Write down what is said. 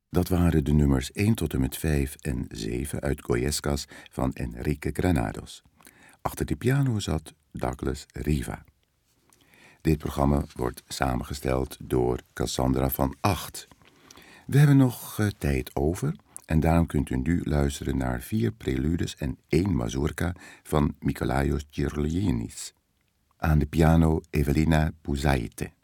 Dat waren de nummers 1 tot en met 5 en 7 uit Goyescas van Enrique Granados. Achter de piano zat Douglas Riva. Dit programma wordt samengesteld door Cassandra van Acht. We hebben nog tijd over en daarom kunt u nu luisteren naar 4 preludes en 1 mazurka van Mikolaios Cherlianis. Aan de piano Evelina Pouzaite.